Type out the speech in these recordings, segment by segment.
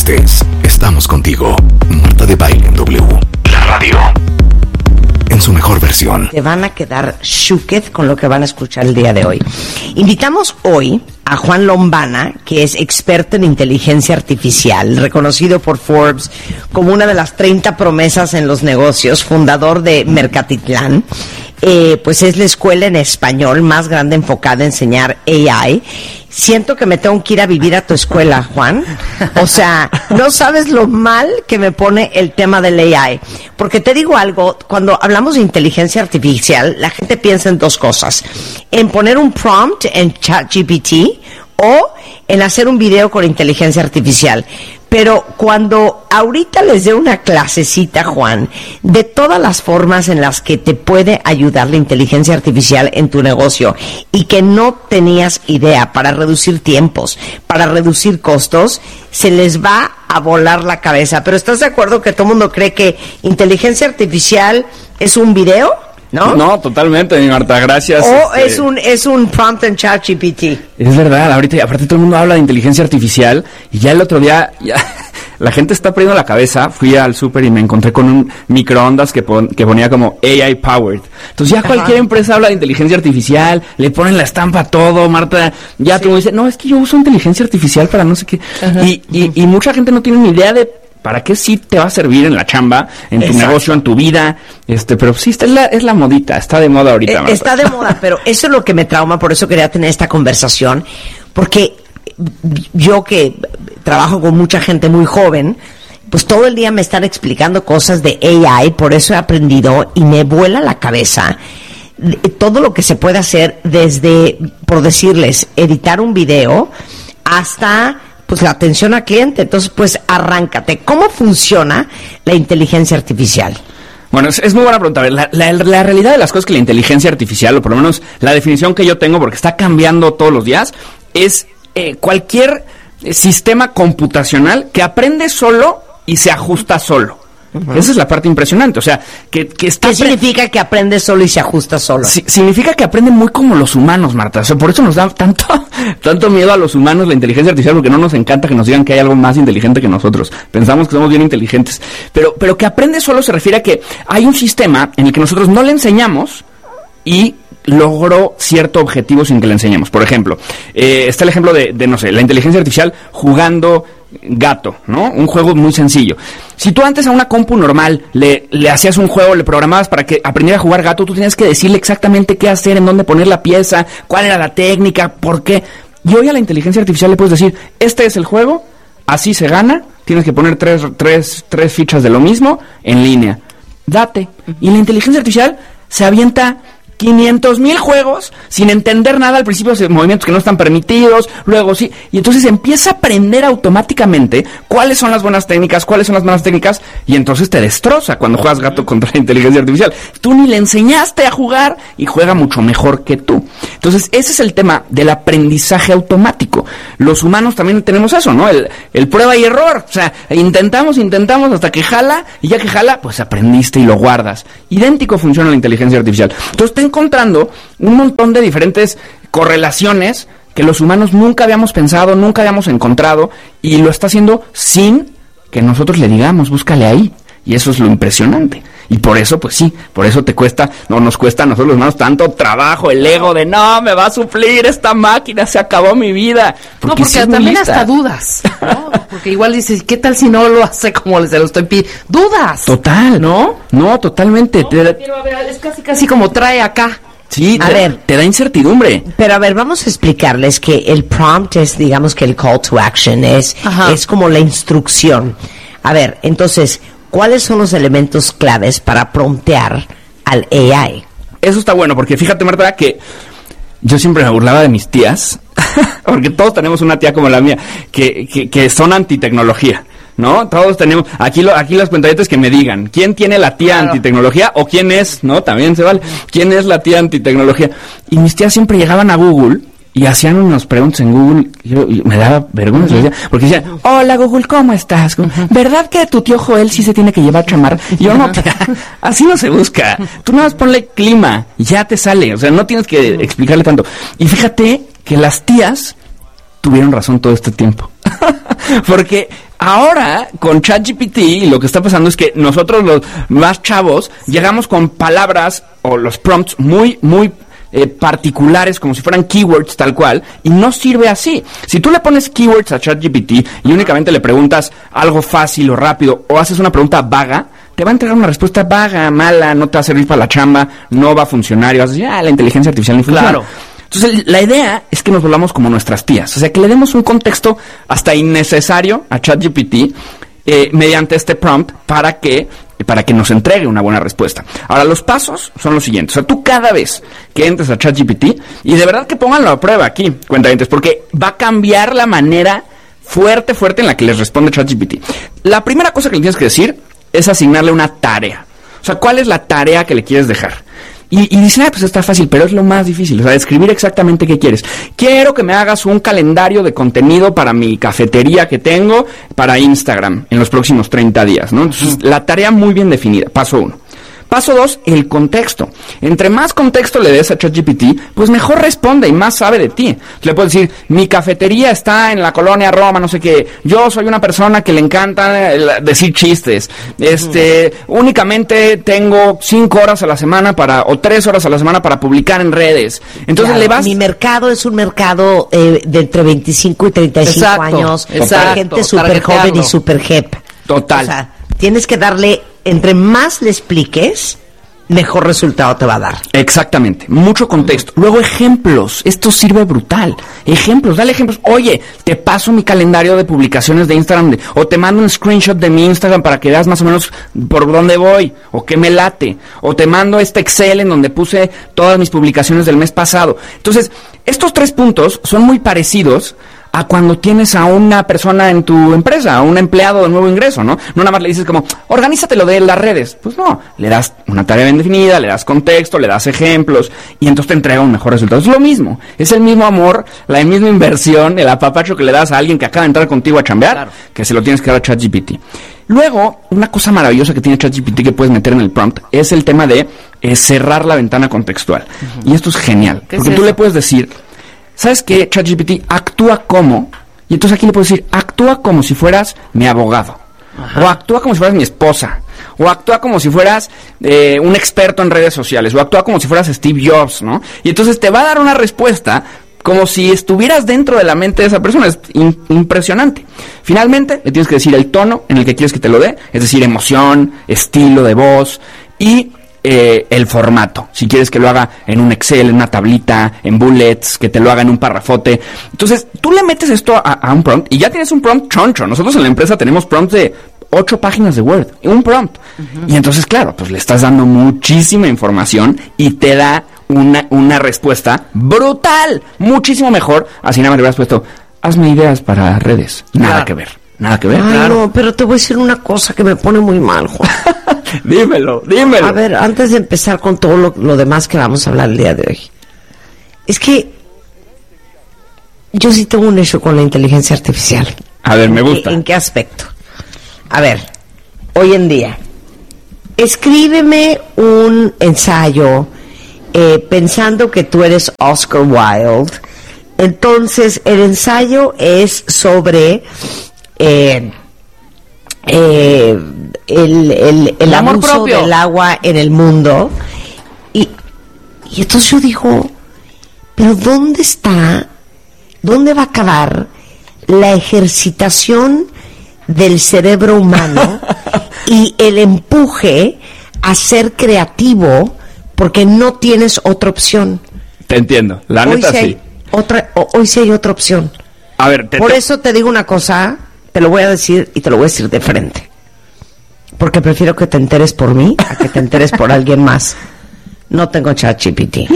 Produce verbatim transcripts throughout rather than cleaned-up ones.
estés, estamos contigo. Marta de Baile en W, la radio, en su mejor versión. Te van a quedar shooked con lo que van a escuchar el día de hoy. Invitamos hoy a Juan Lombana, que es experto en inteligencia artificial, reconocido por Forbes como una de las treinta promesas en los negocios, fundador de Mercatitlán. Eh, pues es la escuela en español más grande enfocada a enseñar A I. Siento que me tengo que ir a vivir a tu escuela, Juan. O sea, no sabes lo mal que me pone el tema del A I. Porque te digo algo, cuando hablamos de inteligencia artificial, la gente piensa en dos cosas. En poner un prompt en ChatGPT o en hacer un video con inteligencia artificial. Pero cuando ahorita les dé una clasecita, Juan, de todas las formas en las que te puede ayudar la inteligencia artificial en tu negocio y que no tenías idea, para reducir tiempos, para reducir costos, se les va a volar la cabeza. Pero ¿estás de acuerdo que todo el mundo cree que inteligencia artificial es un video? ¿No? No, totalmente, mi Marta, gracias. O este... es un es un prompt en ChatGPT. Es verdad, ahorita aparte todo el mundo habla de inteligencia artificial y ya el otro día ya la gente está perdiendo la cabeza. Fui al súper y me encontré con un microondas que, pon, que ponía como A I powered. Entonces ya cualquier Ajá. empresa habla de inteligencia artificial, le ponen la estampa a todo, Marta. Ya sí. Tú me dices, no, es que yo uso inteligencia artificial para no sé qué. Y, y, y mucha gente no tiene ni idea de para qué sí te va a servir en la chamba, en tu Exacto. negocio, en tu vida, este, pero sí, es la, es la modita, está de moda ahorita. Eh, está de moda, pero eso es lo que me trauma, por eso quería tener esta conversación, porque yo que trabajo con mucha gente muy joven, pues todo el día me están explicando cosas de A I, por eso he aprendido y me vuela la cabeza todo lo que se puede hacer desde, por decirles, editar un video hasta pues la atención al cliente. Entonces, pues arráncate. ¿Cómo funciona la inteligencia artificial? Bueno, es, es muy buena pregunta. A ver, la, la, la realidad de las cosas que la inteligencia artificial, o por lo menos la definición que yo tengo, porque está cambiando todos los días, es eh, cualquier eh, sistema computacional que aprende solo y se ajusta solo. Uh-huh. Esa es la parte impresionante, o sea, que, que está... ¿Qué significa que aprende solo y se ajusta solo? Si, significa que aprende muy como los humanos, Marta, o sea, por eso nos da tanto, tanto miedo a los humanos la inteligencia artificial, porque no nos encanta que nos digan que hay algo más inteligente que nosotros, pensamos que somos bien inteligentes, pero, pero que aprende solo se refiere a que hay un sistema en el que nosotros no le enseñamos y logró cierto objetivo sin que le enseñemos. Por ejemplo, eh, está el ejemplo de, de, no sé, la inteligencia artificial jugando gato, ¿no? Un juego muy sencillo. Si tú antes a una compu normal le, le hacías un juego, le programabas para que aprendiera a jugar gato, tú tenías que decirle exactamente qué hacer, en dónde poner la pieza, cuál era la técnica, por qué. Y hoy a la inteligencia artificial le puedes decir, este es el juego, así se gana, tienes que poner tres, tres, tres fichas de lo mismo en línea. Date. Y la inteligencia artificial se avienta quinientos mil juegos sin entender nada. Al principio hace movimientos que no están permitidos, luego sí, y entonces empieza a aprender automáticamente cuáles son las buenas técnicas, cuáles son las malas técnicas, y entonces te destroza cuando juegas gato contra la inteligencia artificial. Tú ni le enseñaste a jugar y juega mucho mejor que tú. Entonces ese es el tema del aprendizaje automático. Los humanos también tenemos eso, ¿no? El, el prueba y error, o sea, intentamos, intentamos hasta que jala, y ya que jala, pues aprendiste y lo guardas. Idéntico funciona la inteligencia artificial. Entonces te encontrando un montón de diferentes correlaciones que los humanos nunca habíamos pensado, nunca habíamos encontrado, y lo está haciendo sin que nosotros le digamos, búscale ahí. Y eso es lo impresionante. Y por eso, pues sí, por eso te cuesta, no nos cuesta a nosotros los humanos tanto trabajo, el ego de no, me va a suplir esta máquina, se acabó mi vida. Porque no, porque sí también hasta dudas, ¿no? Porque igual dices, ¿qué tal si no lo hace como se lo estoy pidiendo? Dudas. Total, ¿no? No, totalmente. No, te... pero a ver, es casi casi como trae acá. Sí, a te, ver, te da incertidumbre. Pero a ver, vamos a explicarles que el prompt es, digamos que el call to action, es, es como la instrucción. A ver, entonces, ¿cuáles son los elementos claves para promptear al A I? Eso está bueno, porque fíjate, Marta, que yo siempre me burlaba de mis tías, porque todos tenemos una tía como la mía, que, que, que son antitecnología, ¿no? Todos tenemos, aquí lo, aquí las cuentavientes que me digan, ¿quién tiene la tía claro. antitecnología? O quién es, ¿no? También se vale, ¿quién es la tía antitecnología? Y mis tías siempre llegaban a Google y hacían unas preguntas en Google, y yo, y me daba vergüenza, uh-huh. porque decían, hola Google, ¿cómo estás? Uh-huh. ¿Verdad que tu tío Joel sí se tiene que llevar chamarra? Y yo, no, así no se busca. Tú nada más ponle clima, ya te sale, o sea, no tienes que uh-huh. explicarle tanto. Y fíjate que las tías tuvieron razón todo este tiempo. Porque Ahora, con ChatGPT, lo que está pasando es que nosotros los más chavos llegamos con palabras o los prompts muy, muy eh, particulares, como si fueran keywords tal cual, y no sirve así. Si tú le pones keywords a ChatGPT y únicamente le preguntas algo fácil o rápido, o haces una pregunta vaga, te va a entregar una respuesta vaga, mala, no te va a servir para la chamba, no va a funcionar, y vas a decir, ah, la inteligencia artificial no funciona. Claro. Entonces, la idea es que nos volvamos como nuestras tías. O sea, que le demos un contexto hasta innecesario a ChatGPT eh, mediante este prompt para que, para que nos entregue una buena respuesta. Ahora, los pasos son los siguientes. O sea, tú cada vez que entres a ChatGPT, y de verdad que pónganlo a prueba aquí, cuentavientes, porque va a cambiar la manera fuerte, fuerte en la que les responde ChatGPT. La primera cosa que le tienes que decir es asignarle una tarea. O sea, ¿cuál es la tarea que le quieres dejar? Y, y dice, ah, pues está fácil, pero es lo más difícil, o sea, describir exactamente qué quieres. Quiero que me hagas un calendario de contenido para mi cafetería que tengo para Instagram en los próximos treinta días, ¿no? Entonces, uh-huh. La tarea muy bien definida, paso uno. Paso dos, el contexto. Entre más contexto le des a ChatGPT, pues mejor responde y más sabe de ti. Le puedes decir, mi cafetería está en la colonia Roma, no sé qué. Yo soy una persona que le encanta decir chistes. Este, uh-huh. Únicamente tengo cinco horas a la semana para, o tres horas a la semana para publicar en redes. Entonces claro, le vas... Mi mercado es un mercado eh, de entre veinticinco y treinta y cinco exacto, años. Exacto, para gente súper joven y súper hip. Total. O sea, tienes que darle... Entre más le expliques, mejor resultado te va a dar. Exactamente, mucho contexto. Luego ejemplos, esto sirve brutal. Ejemplos, dale ejemplos. Oye, te paso mi calendario de publicaciones de Instagram, de, o te mando un screenshot de mi Instagram para que veas más o menos por dónde voy, o qué me late, o te mando este Excel en donde puse todas mis publicaciones del mes pasado. Entonces, estos tres puntos son muy parecidos a cuando tienes a una persona en tu empresa, a un empleado de nuevo ingreso, ¿no? No nada más le dices como, organízate lo de las redes. Pues no, le das una tarea bien definida, le das contexto, le das ejemplos, y entonces te entrega un mejor resultado. Es lo mismo, es el mismo amor, la misma inversión, el apapacho que le das a alguien que acaba de entrar contigo a chambear, claro, que se lo tienes que dar a ChatGPT. Luego, una cosa maravillosa que tiene ChatGPT que puedes meter en el prompt es el tema de eh, cerrar la ventana contextual. Uh-huh. Y esto es genial, porque es tú le puedes decir... ¿Sabes qué? ChatGPT actúa como, y entonces aquí le puedo decir, actúa como si fueras mi abogado, ajá, o actúa como si fueras mi esposa, o actúa como si fueras eh, un experto en redes sociales, o actúa como si fueras Steve Jobs, ¿no? Y entonces te va a dar una respuesta como si estuvieras dentro de la mente de esa persona. Es in- impresionante. Finalmente, le tienes que decir el tono en el que quieres que te lo dé, es decir, emoción, estilo de voz, y... Eh, el formato, si quieres que lo haga en un Excel, en una tablita, en bullets, que te lo haga en un parrafote. Entonces, tú le metes esto a, a un prompt y ya tienes un prompt choncho. Nosotros en la empresa tenemos prompts de ocho páginas de Word, un prompt. Uh-huh. Y entonces, claro, pues le estás dando muchísima información y te da una, una respuesta brutal, muchísimo mejor. Así nada más le hubieras puesto, hazme ideas para redes. Nada claro. que ver. Nada que ver. Ay, claro. no, pero te voy a decir una cosa que me pone muy mal, Juan. dímelo, dímelo. A ver, antes de empezar con todo lo, lo demás que vamos a hablar el día de hoy. Es que yo sí tengo un issue con la inteligencia artificial. A ver, me gusta. ¿En, en qué aspecto? A ver, hoy en día, escríbeme un ensayo eh, pensando que tú eres Oscar Wilde. Entonces, el ensayo es sobre... Eh, eh, el, el, el amor abuso propio del agua en el mundo y, y entonces yo digo, pero ¿dónde está, dónde va a acabar la ejercitación del cerebro humano y el empuje a ser creativo porque no tienes otra opción? Te entiendo, la neta hoy sí. sí. Hay otra, hoy sí hay otra opción. A ver, te, por te... eso te digo una cosa, te lo voy a decir y te lo voy a decir de frente. Porque prefiero que te enteres por mí a que te enteres por alguien más. No tengo ChatGPT.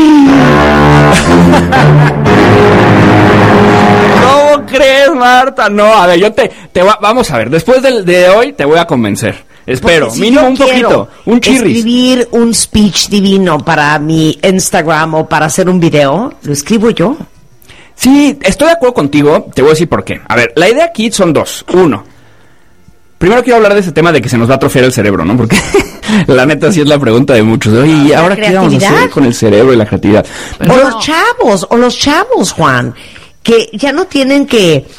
¿Cómo crees, Marta? No, a ver, yo te, te va, vamos a ver, después de, de hoy te voy a convencer. Espero, si mínimo un poquito, un chirris. Escribir un speech divino para mi Instagram o para hacer un video, lo escribo yo. Sí, estoy de acuerdo contigo, te voy a decir por qué. A ver, la idea aquí son dos. Uno, primero quiero hablar de ese tema de que se nos va a atrofiar el cerebro, ¿no? Porque la neta sí es la pregunta de muchos. Oye, ¿y ahora qué vamos a hacer con el cerebro y la creatividad? O no. los chavos, o los chavos, Juan, que ya no tienen que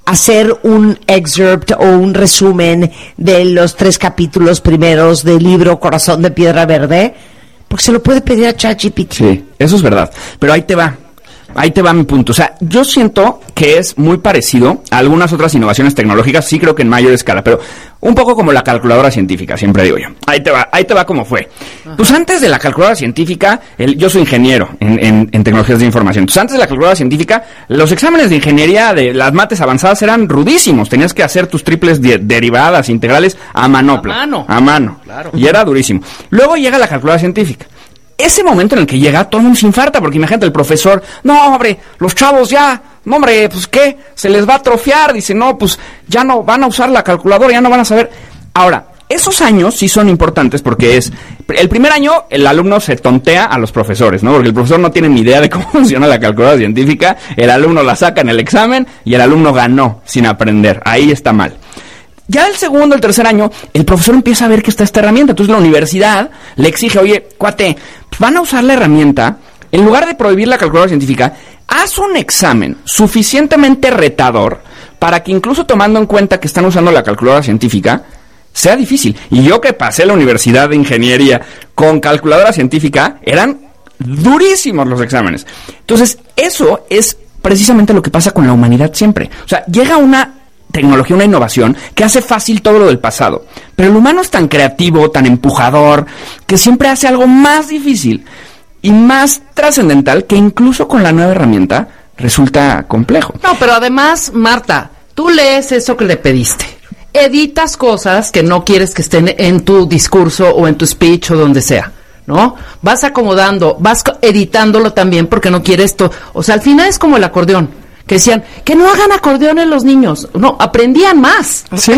hacer un excerpt o un resumen de los tres capítulos primeros del libro Corazón de Piedra Verde? Porque se lo puede pedir a ChatGPT. Sí, eso es verdad. Pero ahí te va. Ahí te va mi punto. O sea, yo siento que es muy parecido a algunas otras innovaciones tecnológicas, sí creo que en mayor escala, pero un poco como la calculadora científica, siempre digo yo. Ahí te va, ahí te va cómo fue. Ajá. Pues antes de la calculadora científica, el, yo soy ingeniero en, en, en tecnologías de información. Entonces antes de la calculadora científica, los exámenes de ingeniería de las mates avanzadas eran rudísimos. Tenías que hacer tus triples de, derivadas, integrales a manopla. A mano. A mano. Claro. Y era durísimo. Luego llega la calculadora científica. Ese momento en el que llega, todo el mundo se infarta, porque imagínate el profesor, no, hombre, los chavos ya, no, hombre, pues qué, se les va a atrofiar, dice, no, pues ya no van a usar la calculadora, ya no van a saber. Ahora, esos años sí son importantes porque es, el primer año el alumno se tontea a los profesores, ¿no? Porque el profesor no tiene ni idea de cómo funciona la calculadora científica, el alumno la saca en el examen y el alumno ganó sin aprender, ahí está mal. Ya el segundo, el tercer año, el profesor empieza a ver que está esta herramienta. Entonces la universidad le exige, oye, cuate, pues van a usar la herramienta, en lugar de prohibir la calculadora científica, haz un examen suficientemente retador para que incluso tomando en cuenta que están usando la calculadora científica, sea difícil. Y yo que pasé la universidad de ingeniería con calculadora científica, eran durísimos los exámenes. Entonces, eso es precisamente lo que pasa con la humanidad siempre. O sea, llega una tecnología, una innovación que hace fácil todo lo del pasado, pero el humano es tan creativo, tan empujador, que siempre hace algo más difícil y más trascendental que incluso con la nueva herramienta resulta complejo. No, pero además, Marta, tú lees eso que le pediste, editas cosas que no quieres que estén en tu discurso o en tu speech o donde sea, ¿no? Vas acomodando, vas editándolo también porque no quieres esto, o sea, al final es como el acordeón. Que decían, que no hagan acordeones los niños. No, aprendían más. Sí,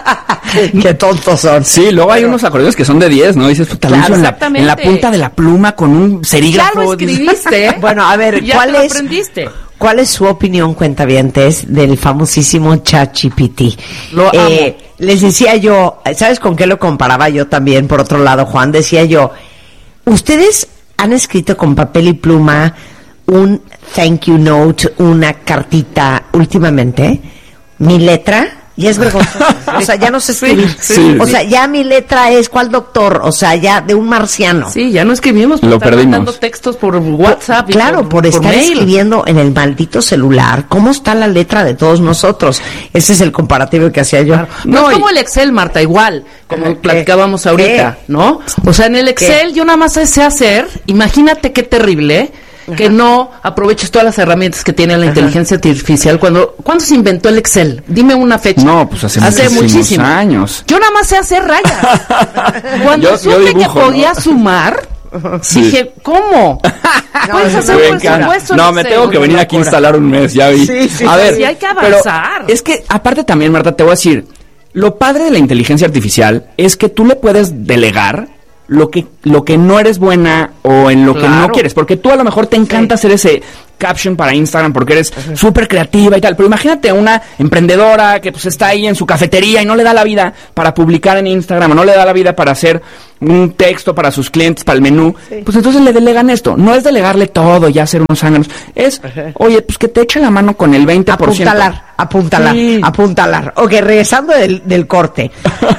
¿no? Qué tontos son. Sí, luego hay unos acordeones que son de diez, ¿no? Dices, puta, claro, en, la, en la punta de la pluma con un cerígrafo. Ya lo escribiste. Bueno, a ver, ya ¿cuál te lo es, aprendiste. ¿cuál es su opinión, cuentavientes, del famosísimo ChatGPT? Lo eh, amo. Les decía yo, ¿sabes con qué lo comparaba yo también? Por otro lado, Juan, decía yo, ¿ustedes han escrito con papel y pluma un thank you note, una cartita últimamente? Mi letra ya es vergonzosa. O sea, ya no sé escribir. Sí, sí, o sí. sea, ya mi letra es ¿cuál doctor? O sea, ya de un marciano. Sí, ya no escribimos. Lo estar perdimos. mandando textos por WhatsApp. Por, claro, por, por estar mail. escribiendo en el maldito celular. ¿Cómo está la letra de todos nosotros? Ese es el comparativo que hacía yo. Claro. No, no es y... como el Excel, Marta, igual, como ¿Qué? platicábamos ahorita, ¿Qué? ¿no? O sea, en el Excel ¿Qué? yo nada más sé hacer, imagínate qué terrible, que no aproveches todas las herramientas que tiene la Ajá. inteligencia artificial. Cuando ¿Cuándo se inventó el Excel? Dime una fecha. No, pues hace, hace muchísimos muchísimo. años. Yo nada más sé hacer rayas. Cuando Yo- supe yo dibujo, que podía ¿no? sumar, Sí. dije, ¿cómo? Puedes no, hacer Me un encanta. presupuesto en No, me Excel. tengo que venir aquí a instalar un mes, ya vi. Sí, sí, a sí, ver, sí, hay que pero avanzar. es que aparte también, Marta, te voy a decir, lo padre de la inteligencia artificial es que tú le puedes delegar lo que lo que no eres buena o en lo que no Claro. quieres, porque tú a lo mejor te encanta hacer ese caption para Instagram porque eres súper creativa y tal, pero imagínate una emprendedora que pues está ahí en su cafetería y no le da la vida para publicar en Instagram, o no le da la vida para hacer un texto para sus clientes, para el menú, pues entonces le delegan esto. No es delegarle todo y hacer unos ángulos, es, oye, pues que te eche la mano con el veinte por ciento. Apuntalar, apuntalar, Sí. apuntalar. Ok, regresando del, del corte.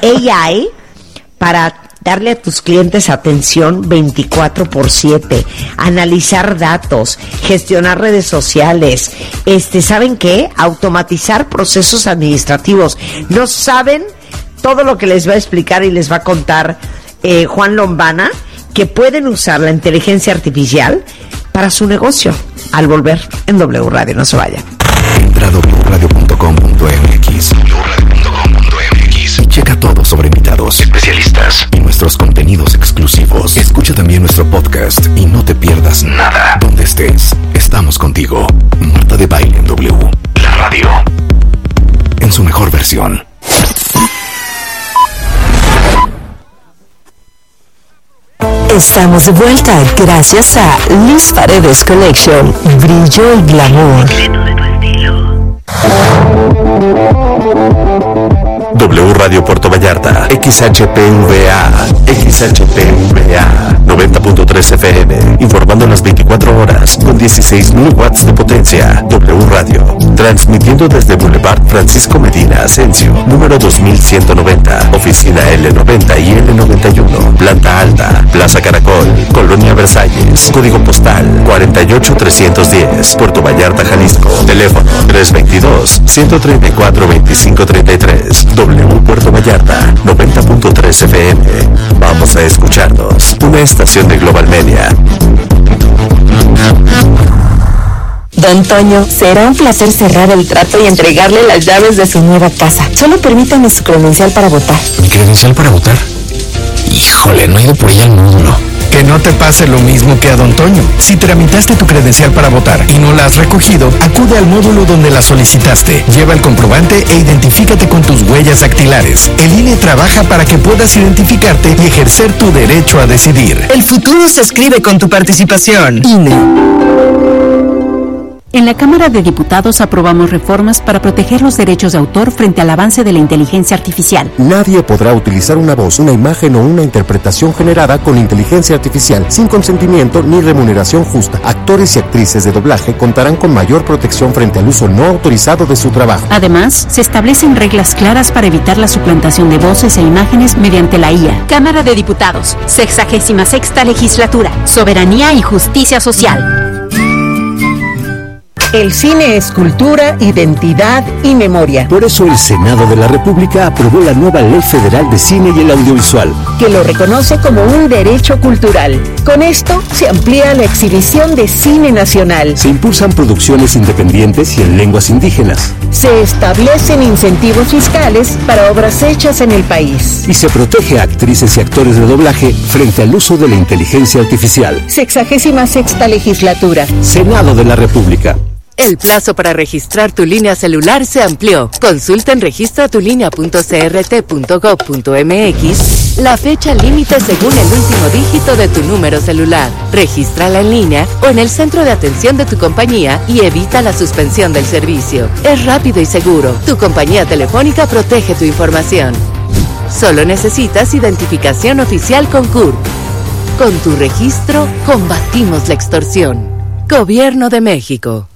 A I para darle a tus clientes atención veinticuatro por siete, analizar datos, gestionar redes sociales, este, ¿saben qué? Automatizar procesos administrativos. No saben todo lo que les va a explicar y les va a contar eh, Juan Lombana, que pueden usar la inteligencia artificial para su negocio. Al volver en W Radio, no se vayan. Entra a doble u radio punto com punto m x doble u radio punto com punto m x y checa todo sobre invitados, especialistas y nuestros contenidos exclusivos. Escucha también nuestro podcast y no te pierdas nada. Donde estés, estamos contigo. Marta de Baile en W, la radio, en su mejor versión. Estamos de vuelta gracias a Liz Paredes Collection, brillo y glamour. W Radio Puerto Vallarta, X H P V A, X H P V A, noventa punto tres F M, informando las veinticuatro horas, con dieciséis mil watts de potencia. W Radio, transmitiendo desde Boulevard Francisco Medina Asensio, número dos mil ciento noventa, oficina L noventa y L noventa y uno, planta alta, Plaza Caracol, Colonia Versalles, código postal cuarenta y ocho trescientos diez, Puerto Vallarta, Jalisco, teléfono tres veintidós, ciento treinta y cuatro, veinticinco treinta y tres. W Puerto Vallarta, noventa punto tres F M. Vamos a escucharnos. Una estación de Global Media. Don Toño, será un placer cerrar el trato y entregarle las llaves de su nueva casa. Solo permítame su credencial para votar. ¿Mi credencial para votar? Híjole, no he ido por ella al módulo. Que no te pase lo mismo que a Don Toño. Si tramitaste tu credencial para votar y no la has recogido, acude al módulo donde la solicitaste. Lleva el comprobante e identifícate con tus huellas dactilares. El I N E trabaja para que puedas identificarte y ejercer tu derecho a decidir. El futuro se escribe con tu participación. I N E. En la Cámara de Diputados aprobamos reformas para proteger los derechos de autor frente al avance de la inteligencia artificial. Nadie podrá utilizar una voz, una imagen o una interpretación generada con inteligencia artificial sin consentimiento ni remuneración justa. Actores y actrices de doblaje contarán con mayor protección frente al uso no autorizado de su trabajo. Además, se establecen reglas claras para evitar la suplantación de voces e imágenes mediante la I A. Cámara de Diputados, sexagésima sexta legislatura, soberanía y justicia social. El cine es cultura, identidad y memoria. Por eso el Senado de la República aprobó la nueva Ley Federal de Cine y el Audiovisual, que lo reconoce como un derecho cultural. Con esto se amplía la exhibición de cine nacional. Se impulsan producciones independientes y en lenguas indígenas. Se establecen incentivos fiscales para obras hechas en el país. Y se protege a actrices y actores de doblaje frente al uso de la inteligencia artificial. Sexagésima sexta legislatura. Senado de la República. El plazo para registrar tu línea celular se amplió. Consulta en registra tu línea punto c r t punto gov punto m x la fecha límite según el último dígito de tu número celular. Regístrala en línea o en el centro de atención de tu compañía y evita la suspensión del servicio. Es rápido y seguro. Tu compañía telefónica protege tu información. Solo necesitas identificación oficial con C U R P. Con tu registro, combatimos la extorsión. Gobierno de México.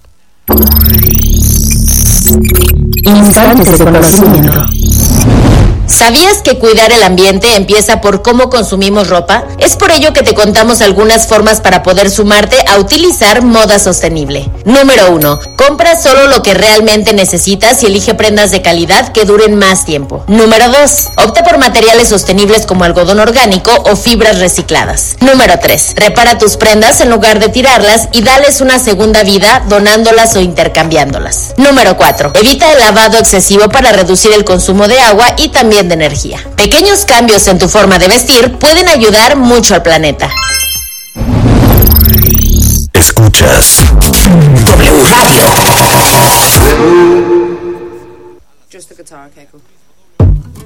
Instantes de conocimiento. ¿Sabías que cuidar el ambiente empieza por cómo consumimos ropa? Es por ello que te contamos algunas formas para poder sumarte a utilizar moda sostenible. Número uno. Compra solo lo que realmente necesitas y elige prendas de calidad que duren más tiempo. Número dos. Opta por materiales sostenibles como algodón orgánico o fibras recicladas. Número tres. Repara tus prendas en lugar de tirarlas y dales una segunda vida donándolas o intercambiándolas. Número cuatro. Evita el lavado excesivo para reducir el consumo de agua y también de energía. Pequeños cambios en tu forma de vestir pueden ayudar mucho al planeta. Escuchas W Radio. Just the guitar, okay, cool.